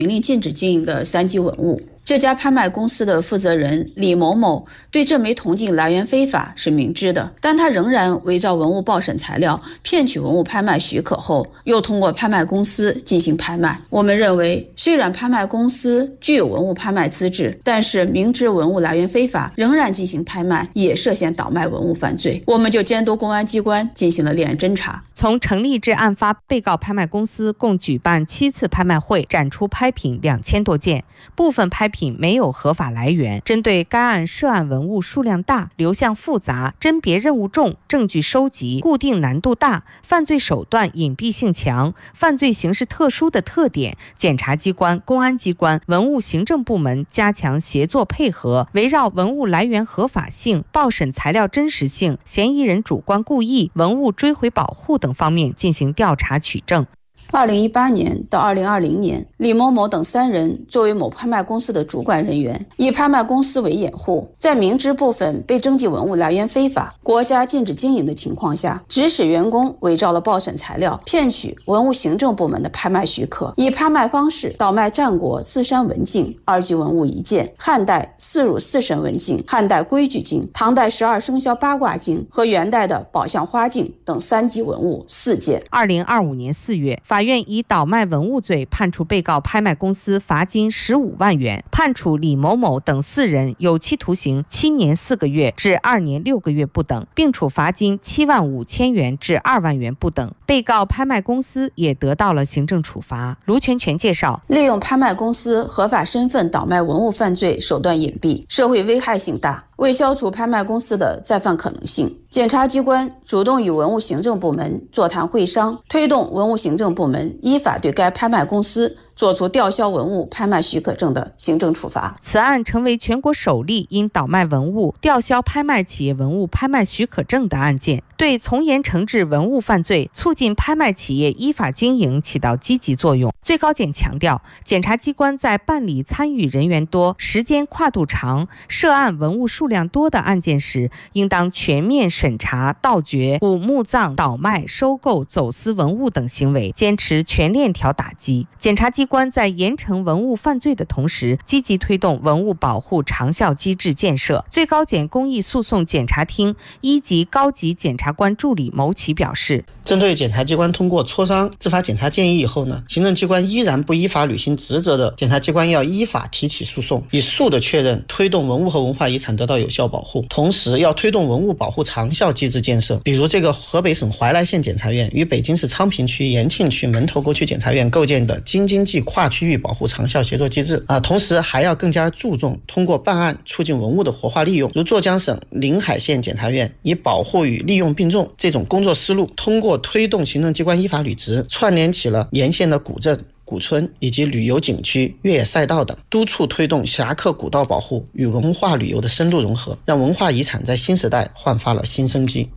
明令禁止经营的3级文物。这家拍卖公司的负责人李某某对这枚铜镜来源非法是明知的，但他仍然伪造文物报审材料，骗取文物拍卖许可后，又通过拍卖公司进行拍卖。我们认为，虽然拍卖公司具有文物拍卖资质，但是明知文物来源非法，仍然进行拍卖，也涉嫌倒卖文物犯罪。我们就监督公安机关进行了立案侦查。 从成立至案发，被告拍卖公司共举办7次拍卖会，展出拍品2000多件，部分拍品没有合法来源。针对该案涉案文物数量大、流向复杂、甄别任务重、证据收集固定难度大、犯罪手段隐蔽性强、犯罪形式特殊的特点，检察机关、公安机关、文物行政部门加强协作配合，围绕文物来源合法性、报审材料真实性、嫌疑人主观故意、文物追回保护等方面进行调查取证。 2018年到2020年，李某某等3人作为某拍卖公司的主管人员，以拍卖公司为掩护，在明知部分被征集文物来源非法、国家禁止经营的情况下，指使员工伪造了报审材料，骗取文物行政部门的拍卖许可，以拍卖方式倒卖战国四山文镜2级文物1件、汉代四乳四神文镜、汉代规矩镜、唐代12生肖八卦镜和元代的宝相花镜等3级文物4件。 2025年4月，法院以倒卖文物罪判处被告拍卖公司罚金15万元，判处李某某等4人有期徒刑7年4个月至2年6个月不等，并处罚金7万5千元至2万元不等。被告拍卖公司也得到了行政处罚。卢全全介绍， 利用拍卖公司合法身份倒卖文物犯罪手段隐蔽，社会危害性大。为消除拍卖公司的再犯可能性，检察机关主动与文物行政部门座谈会商，推动文物行政部门依法对该拍卖公司作出吊销文物拍卖许可证的行政处罚。 此案成为全国首例因倒卖文物吊销拍卖企业文物拍卖许可证的案件，对从严惩治文物犯罪、促进拍卖企业依法经营起到积极作用。最高检强调，检察机关在办理参与人员多、时间跨度长、涉案文物数量多的案件时，应当全面审查盗掘、古墓葬、倒卖、收购、走私文物等行为，坚持全链条打击。检察机关在严惩文物犯罪的同时，积极推动文物保护长效机制建设。最高检公益诉讼检察厅1级高级检察官助理牟奇表示， 针对检察机关通过磋商执法检查建议以后呢，行政机关依然不依法履行职责的，检察机关要依法提起诉讼，以诉的确认推动文物和文化遗产得到有效保护，同时要推动文物保护长效机制建设。比如这个河北省怀来县检察院与北京市昌平区、延庆区、门头沟区检察院构建的京津冀跨区域保护长效协作机制同时还要更加注重通过办案促进文物的活化利用。如浙江省临海县检察院以保护与利用并重这种工作思路，通过推动行政机关依法履职，串联起了沿线的古镇、古村以及旅游景区、越野赛道等，督促推动侠客古道保护与文化旅游的深度融合，让文化遗产在新时代焕发了新生机。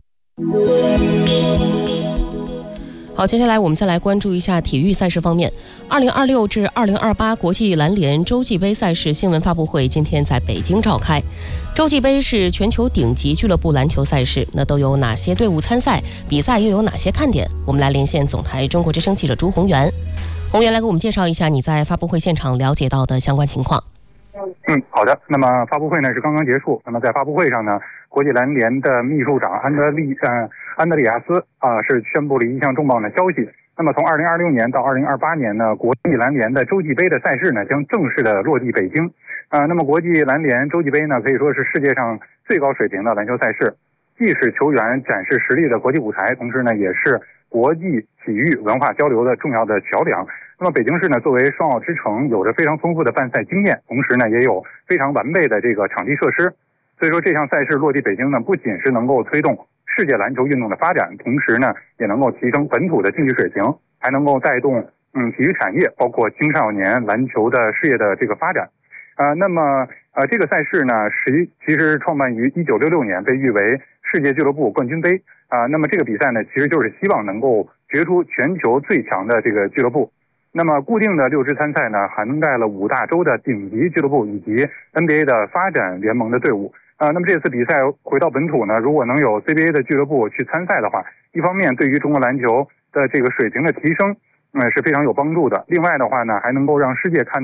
好，接下来我们再来关注一下体育赛事方面。2026至2028国际篮联洲际杯赛事新闻发布会今天在北京召开。洲际杯是全球顶级俱乐部篮球赛事，那都有哪些队伍参赛？比赛又有哪些看点？我们来连线总台中国之声记者朱宏元。宏元来给我们介绍一下你在发布会现场了解到的相关情况。 好的。那么发布会呢是刚刚结束。那么在发布会上呢，国际篮联的秘书长安德里亚斯是宣布了一项重磅的消息。那么从2026年到2028年呢，国际篮联的洲际杯的赛事呢将正式的落地北京。那么国际篮联洲际杯呢可以说是世界上最高水平的篮球赛事，既是球员展示实力的国际舞台，同时呢也是国际体育文化交流的重要的桥梁。那么北京市呢作为双奥之城，有着非常丰富的办赛经验，同时呢也有非常完备的这个场地设施。所以说这项赛事落地北京呢，不仅是能够推动世界篮球运动的发展，同时呢也能够提升本土的竞技水平，还能够带动体育产业包括青少年篮球的事业的这个发展。那么这个赛事呢其实创办于1966年，被誉为世界俱乐部冠军杯。那么这个比赛呢其实就是希望能够决出全球最强的这个俱乐部。那么固定的6支参赛呢，涵盖了5大洲的顶级俱乐部以及 NBA 的发展联盟的队伍。那么这次比赛回到本土呢，如果能有 CBA 的俱乐部去参赛的话，一方面对于中国篮球的这个水平的提升， 是非常有帮助的。另外的话呢，还能够让世界看